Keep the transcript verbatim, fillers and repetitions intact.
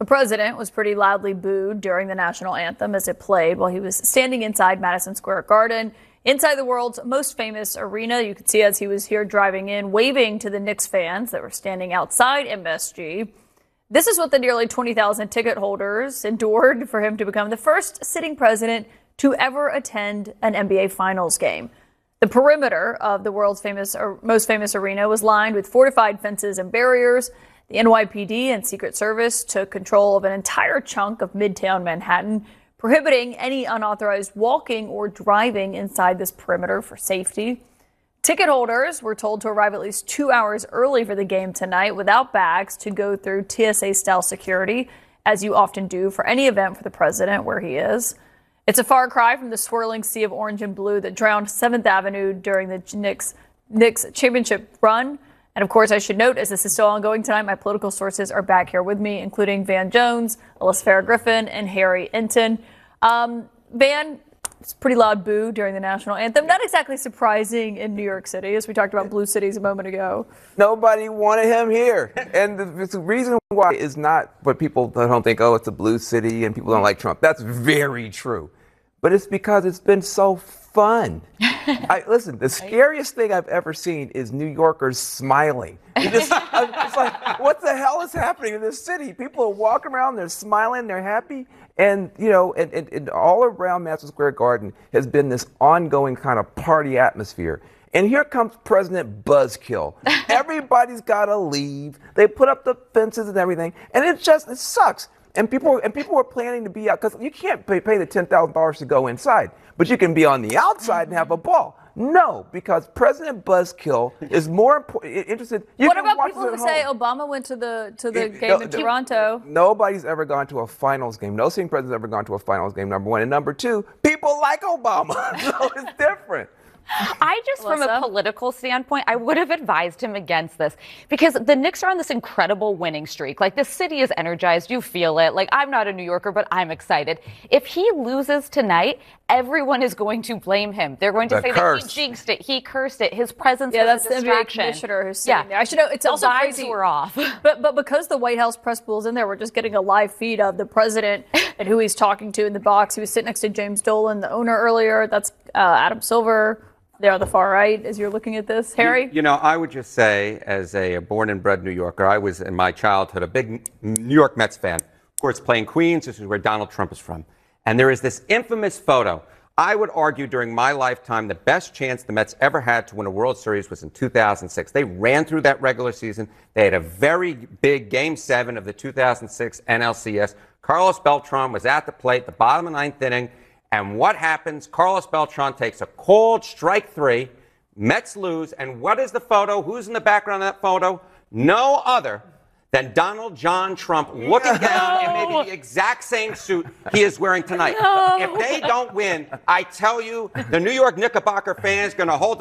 The president was pretty loudly booed during the national anthem as it played while he was standing inside Madison Square Garden, inside the world's most famous arena. You could see as he was here driving in, waving to the Knicks fans that were standing outside M S G. This is what the nearly twenty thousand ticket holders endured for him to become the first sitting president to ever attend an N B A Finals game. The perimeter of the world's famous or most famous arena was lined with fortified fences and barriers. The N Y P D and Secret Service took control of an entire chunk of Midtown Manhattan, prohibiting any unauthorized walking or driving inside this perimeter for safety. Ticket holders were told to arrive at least two hours early for the game tonight without bags to go through T S A-style security, as you often do for any event for the president where he is. It's a far cry from the swirling sea of orange and blue that drowned seventh Avenue during the Knicks, Knicks championship run. And of course, I should note, as this is still ongoing tonight, my political sources are back here with me, including Van Jones, Alyssa Farah-Griffin, and Harry Enton. Um, Van, it's a pretty loud boo during the national anthem. Not exactly surprising in New York City, as we talked about blue cities a moment ago. Nobody wanted him here. And the, the reason why is not what people don't think, oh, it's a blue city and people don't like Trump. That's very true. But it's because it's been so fun. I, listen, the scariest thing I've ever seen is New Yorkers smiling. You just, it's like, what the hell is happening in this city? People are walking around, they're smiling, they're happy. And, you know, and, and, and all around Madison Square Garden has been this ongoing kind of party atmosphere. And here comes President Buzzkill. Everybody's got to leave. They put up the fences and everything. And it just, it sucks. And people, and people were planning to be out, because you can't pay, pay the ten thousand dollars to go inside, but you can be on the outside and have a ball. No, because President Buzzkill is more important, interested. You what can about watch people it at who say home. Obama went to the to the It- game no, in the- Toronto? Nobody's ever gone to a finals game. No sitting president's ever gone to a finals game, number one. And number two, people like Obama. So it's different. I just, from a Alyssa? political standpoint, I would have advised him against this, because the Knicks are on this incredible winning streak. Like, the city is energized. You feel it. Like, I'm not a New Yorker, but I'm excited. If he loses tonight, everyone is going to blame him. They're going to The say curse. that he jinxed it. He cursed it. His presence Yeah, was that's a the N B A distraction. commissioner who's sitting Yeah. there. I should know. It's The also vibes crazy. were off. But but because the White House press pool's in there, we're just getting a live feed of the president and who he's talking to in the box. He was sitting next to James Dolan, the owner, earlier. That's uh, Adam Silver. There on the far right, as you're looking at this. Harry? You, you know, I would just say, as a born and bred New Yorker, I was in my childhood a big New York Mets fan. Of course, playing Queens, this is where Donald Trump is from. And there is this infamous photo. I would argue during my lifetime, the best chance the Mets ever had to win a World Series was in two thousand six. They ran through that regular season. They had a very big Game seven of the two thousand six N L C S. Carlos Beltran was at the plate, the bottom of the ninth inning. And what happens? Carlos Beltran takes a cold strike three. Mets lose. And what is the photo? Who's in the background of that photo? No other than Donald John Trump looking down in maybe the exact same suit he is wearing tonight. No. If they don't win, I tell you, the New York Knickerbocker fans going to hold